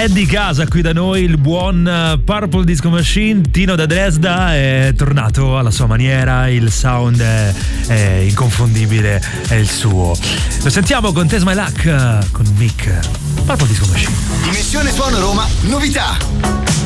È di casa qui da noi il buon Purple Disco Machine. Tino da Dresda è tornato alla sua maniera, il sound è inconfondibile, è il suo. Lo sentiamo con Taste My Luck con Mick, Purple Disco Machine. Dimensione Suono Roma, novità.